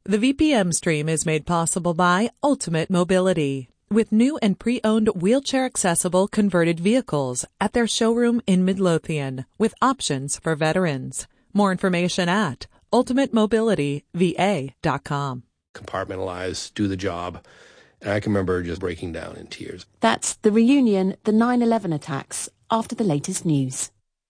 The VPM stream is made possible by Ultimate Mobility, with new and pre-owned wheelchair-accessible converted vehicles at their showroom in Midlothian, with options for veterans. More information at ultimatemobilityva.com. Compartmentalize, do the job. And I can remember just breaking down in tears. That's The Reunion, the 9/11 attacks, after the latest news.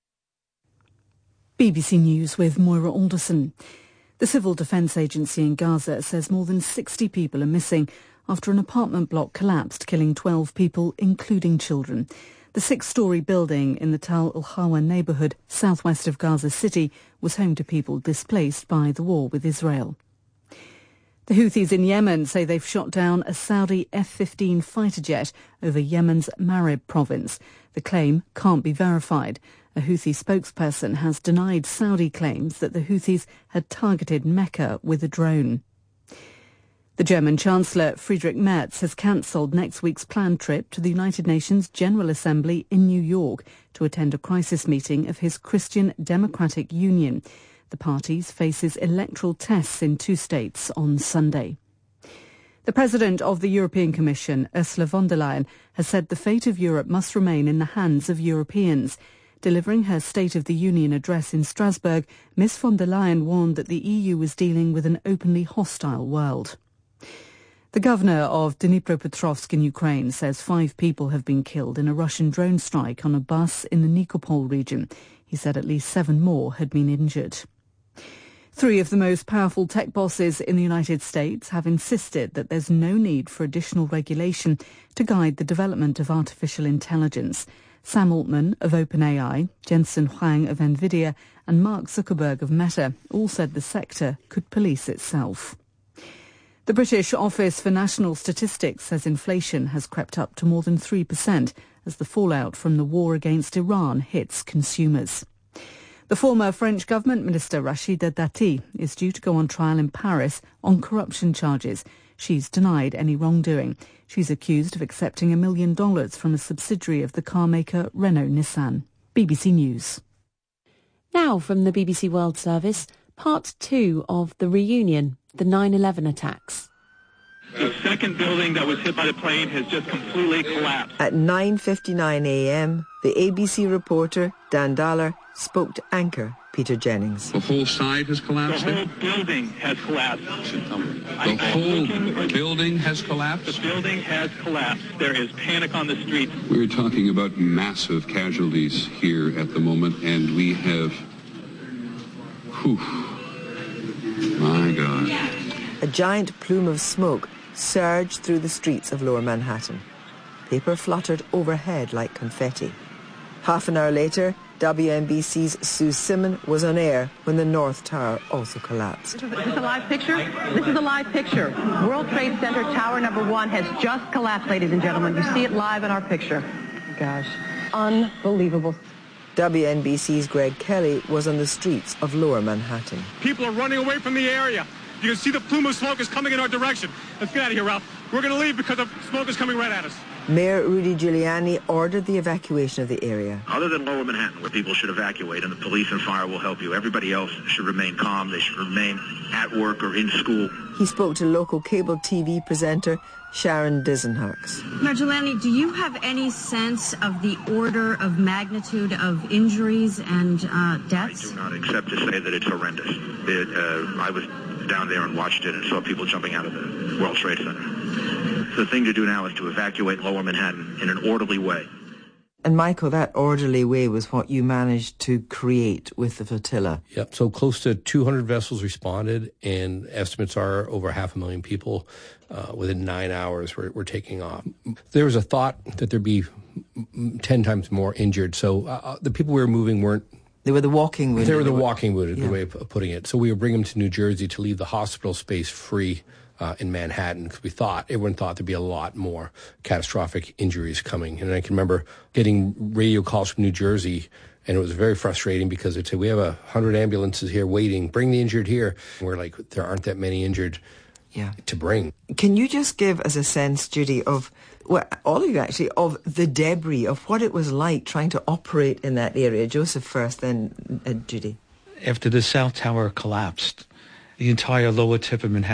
BBC News with Moira Alderson. The Civil Defence Agency in Gaza says more than 60 people are missing after an apartment block collapsed, killing 12 people, including children. The 6-storey building in the Tal al-Hawa neighbourhood, southwest of Gaza City, was home to people displaced by the war with Israel. The Houthis in Yemen say they've shot down a Saudi F-15 fighter jet over Yemen's Marib province. The claim can't be verified. A Houthi spokesperson has denied Saudi claims that the Houthis had targeted Mecca with a drone. The German Chancellor Friedrich Merz has cancelled next week's planned trip to the United Nations General Assembly in New York to attend a crisis meeting of his Christian Democratic Union. The party faces electoral tests in 2 states on Sunday. The President of the European Commission, Ursula von der Leyen, has said the fate of Europe must remain in the hands of Europeans. Delivering her State of the Union address in Strasbourg, Ms von der Leyen warned that the EU was dealing with an openly hostile world. The governor of Dnipropetrovsk in Ukraine says 5 people have been killed in a Russian drone strike on a bus in the Nikopol region. He said at least 7 more had been injured. 3 of the most powerful tech bosses in the United States have insisted that there's no need for additional regulation to guide the development of artificial intelligence. Sam Altman of OpenAI, Jensen Huang of NVIDIA and Mark Zuckerberg of Meta all said the sector could police itself. The British Office for National Statistics says inflation has crept up to more than 3% as the fallout from the war against Iran hits consumers. The former French government minister Rachida Dati is due to go on trial in Paris on corruption charges. She's denied any wrongdoing. She's accused of accepting $1 million from a subsidiary of the car maker Renault Nissan. BBC News. Now from the BBC World Service, part 2 of The Reunion, the 9/11 attacks. The second building that was hit by the plane has just completely collapsed. At 9:59 a.m., the ABC reporter, Dan Dollar, spoke to anchor Peter Jennings. The whole side has collapsed? The whole building has collapsed. The whole building has collapsed? The building has collapsed. There is panic on the streets. We're talking about massive casualties here at the moment, and we have... My God. A giant plume of smoke surged through the streets of Lower Manhattan. Paper fluttered overhead like confetti. Half an hour later, WNBC's Sue Simon was on air when the North Tower also collapsed. Is this a live picture? This is a live picture. World Trade Center Tower number 1 has just collapsed, ladies and gentlemen. You see it live in our picture. Gosh, unbelievable. WNBC's Greg Kelly was on the streets of Lower Manhattan. People are running away from the area. You can see the plume of smoke is coming in our direction. Let's get out of here, Ralph. We're going to leave because the smoke is coming right at us. Mayor Rudy Giuliani ordered the evacuation of the area. Other than Lower Manhattan, where people should evacuate, and the police and fire will help you, everybody else should remain calm. They should remain at work or in school. He spoke to local cable TV presenter Sharon Dizenhaks. Mayor Giuliani, do you have any sense of the order of magnitude of injuries and deaths? I do not, except to say that it's horrendous. I was down there and watched it and saw people jumping out of the World Trade Center. The thing to do now is to evacuate Lower Manhattan in an orderly way. And Michael, that orderly way was what you managed to create with the flotilla. Yep, so close to 200 vessels responded, and estimates are over 500,000 people within 9 hours were taking off. There was a thought that there'd be 10 times more injured, so the people we were moving weren't... They were the walking wounded. They were the walking wounded, the way of putting it. So we would bring them to New Jersey to leave the hospital space free in Manhattan, because everyone thought there'd be a lot more catastrophic injuries coming. And I can remember getting radio calls from New Jersey, and it was very frustrating because they'd say, we have 100 ambulances here waiting, bring the injured here. And we're like, there aren't that many injured to bring. Can you just give us a sense, Judy, of, well, all of you actually, of the debris, of what it was like trying to operate in that area? Joseph first, then Judy. After the South Tower collapsed, the entire lower tip of Manhattan